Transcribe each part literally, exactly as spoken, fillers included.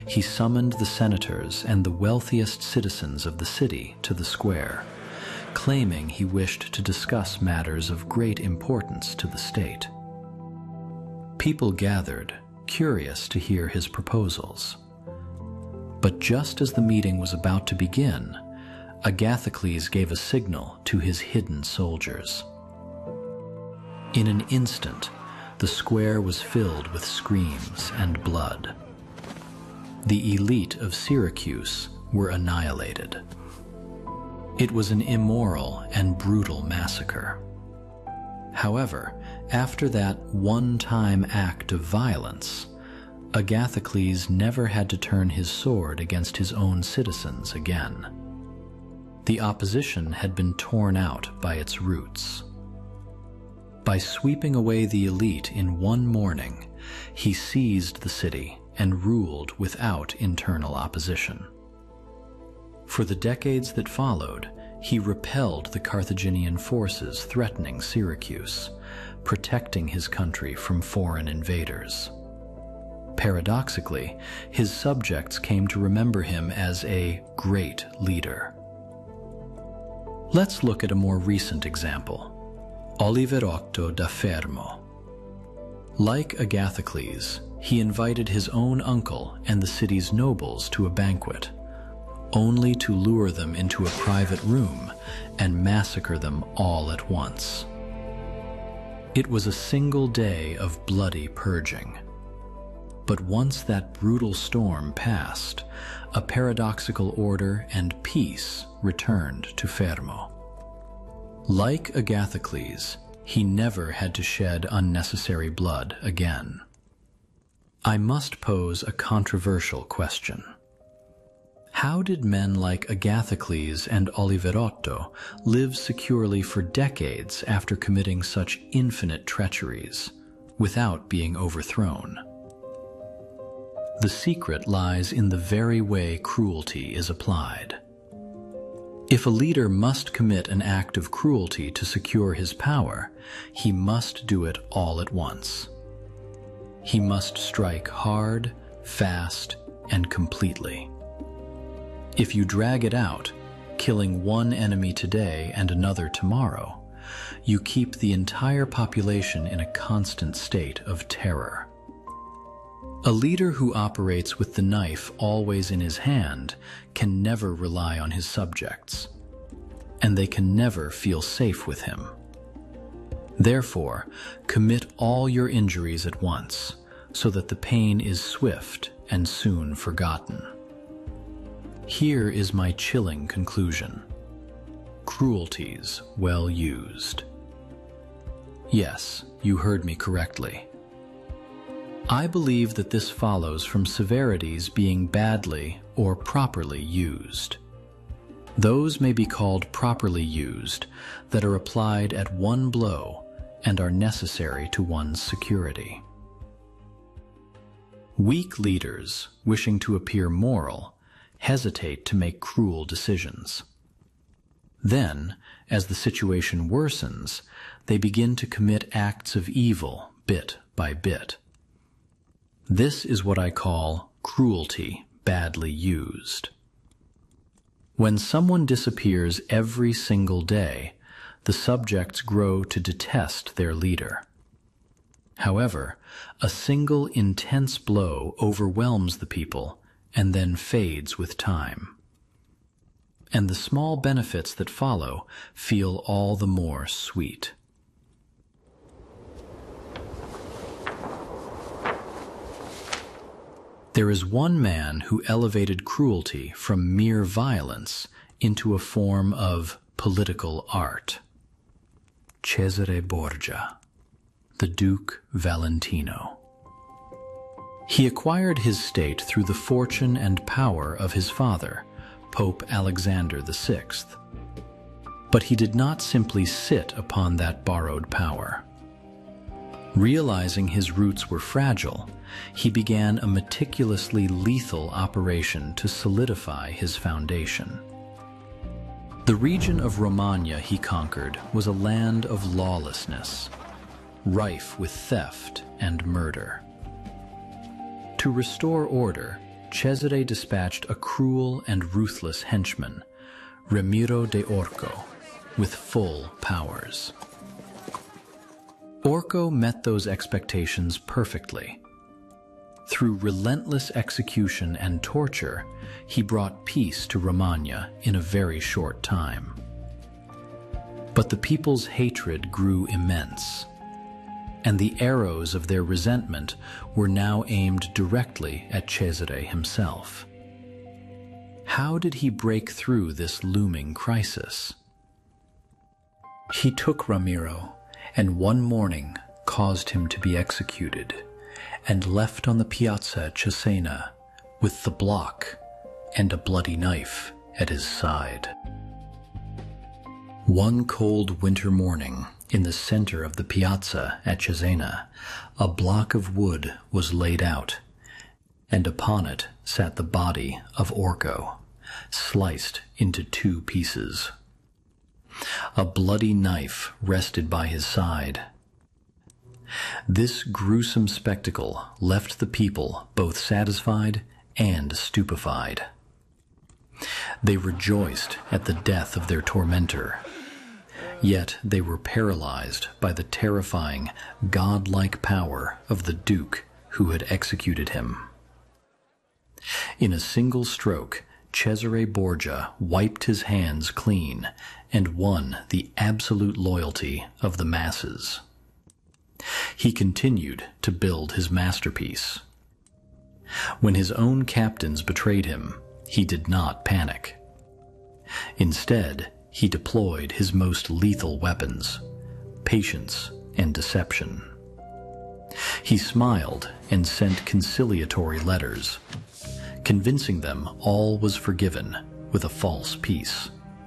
He summoned the senators and the wealthiest citizens of the city to the square, claiming he wished to discuss matters of great importance to the state. People gathered, curious to hear his proposals. But just as the meeting was about to begin, Agathocles gave a signal to his hidden soldiers. In an instant, the square was filled with screams and blood. The elite of Syracuse were annihilated. It was an immoral and brutal massacre. However, after that one-time act of violence, Agathocles never had to turn his sword against his own citizens again. The opposition had been torn out by its roots. By sweeping away the elite in one morning, he seized the city and ruled without internal opposition. For the decades that followed, he repelled the Carthaginian forces threatening Syracuse, protecting his country from foreign invaders. Paradoxically, his subjects came to remember him as a great leader. Let's look at a more recent example, Oliverotto da Fermo. Like Agathocles, he invited his own uncle and the city's nobles to a banquet, only to lure them into a private room and massacre them all at once. It was a single day of bloody purging. But once that brutal storm passed, a paradoxical order and peace returned to Fermo. Like Agathocles, he never had to shed unnecessary blood again. I must pose a controversial question. How did men like Agathocles and Oliverotto live securely for decades after committing such infinite treacheries, without being overthrown? The secret lies in the very way cruelty is applied. If a leader must commit an act of cruelty to secure his power, he must do it all at once. He must strike hard, fast, and completely. If you drag it out, killing one enemy today and another tomorrow, you keep the entire population in a constant state of terror. A leader who operates with the knife always in his hand can never rely on his subjects, and they can never feel safe with him. Therefore, commit all your injuries at once, so that the pain is swift and soon forgotten. Here is my chilling conclusion. Cruelties well used. Yes, you heard me correctly. I believe that this follows from severities being badly or properly used. Those may be called properly used that are applied at one blow and are necessary to one's security. Weak leaders, wishing to appear moral, hesitate to make cruel decisions. Then, as the situation worsens, they begin to commit acts of evil bit by bit. This is what I call cruelty badly used. When someone disappears every single day, the subjects grow to detest their leader. However, a single intense blow overwhelms the people and then fades with time. And the small benefits that follow feel all the more sweet. There is one man who elevated cruelty from mere violence into a form of political art. Cesare Borgia, the Duke Valentino. He acquired his state through the fortune and power of his father, Pope Alexander the Sixth. But he did not simply sit upon that borrowed power. Realizing his roots were fragile, he began a meticulously lethal operation to solidify his foundation. The region of Romagna he conquered was a land of lawlessness, rife with theft and murder. To restore order, Cesare dispatched a cruel and ruthless henchman, Ramiro de Orco, with full powers. Orco met those expectations perfectly. Through relentless execution and torture, he brought peace to Romagna in a very short time. But the people's hatred grew immense, and the arrows of their resentment were now aimed directly at Cesare himself. How did he break through this looming crisis? He took Ramiro, and one morning caused him to be executed, and left on the piazza at Cesena with the block and a bloody knife at his side. One cold winter morning, in the center of the piazza at Cesena, a block of wood was laid out, and upon it sat the body of Orco, sliced into two pieces. A bloody knife rested by his side. This gruesome spectacle left the people both satisfied and stupefied. They rejoiced at the death of their tormentor, yet they were paralyzed by the terrifying, godlike power of the Duke who had executed him. In a single stroke, Cesare Borgia wiped his hands clean and won the absolute loyalty of the masses. He continued to build his masterpiece. When his own captains betrayed him, he did not panic. Instead, he deployed his most lethal weapons, patience and deception. He smiled and sent conciliatory letters, convincing them all was forgiven with a false peace.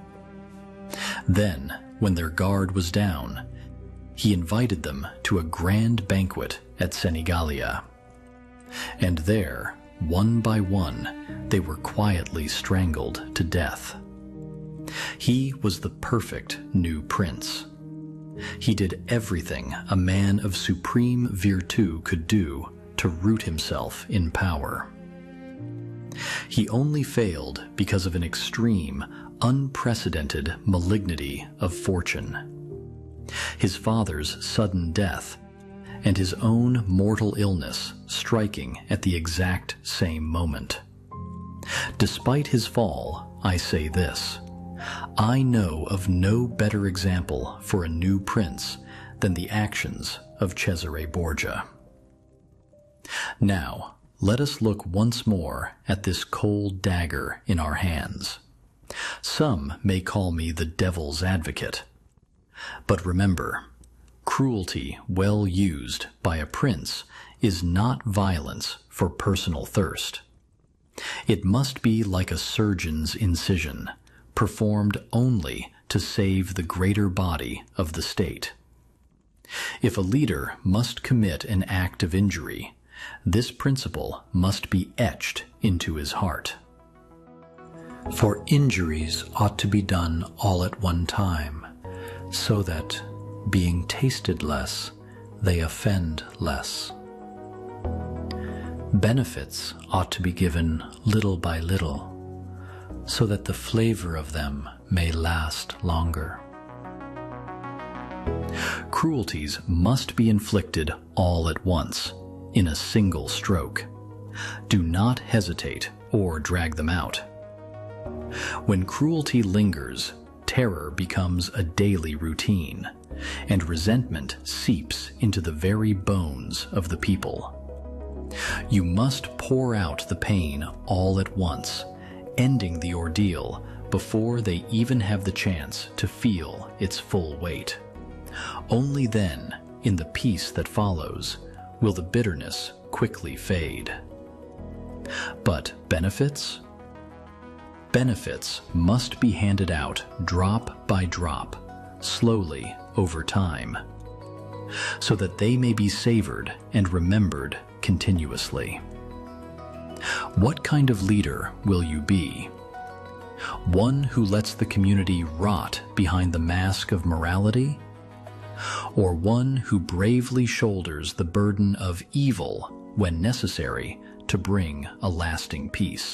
Then, when their guard was down, he invited them to a grand banquet at Senigallia. And there, one by one, they were quietly strangled to death. He was the perfect new prince. He did everything a man of supreme virtù could do to root himself in power. He only failed because of an extreme, unprecedented malignity of fortune. His father's sudden death, and his own mortal illness striking at the exact same moment. Despite his fall, I say this: I know of no better example for a new prince than the actions of Cesare Borgia. Now, let us look once more at this cold dagger in our hands. Some may call me the devil's advocate. But remember, cruelty well used by a prince is not violence for personal thirst. It must be like a surgeon's incision, performed only to save the greater body of the state. If a leader must commit an act of injury, this principle must be etched into his heart. For injuries ought to be done all at one time, so that, being tasted less, they offend less. Benefits ought to be given little by little, so that the flavor of them may last longer. Cruelties must be inflicted all at once, in a single stroke. Do not hesitate or drag them out. When cruelty lingers, terror becomes a daily routine, and resentment seeps into the very bones of the people. You must pour out the pain all at once, ending the ordeal before they even have the chance to feel its full weight. Only then, in the peace that follows, will the bitterness quickly fade. But benefits? Benefits must be handed out drop by drop, slowly over time, so that they may be savored and remembered continuously. What kind of leader will you be? One who lets the community rot behind the mask of morality? Or one who bravely shoulders the burden of evil when necessary to bring a lasting peace.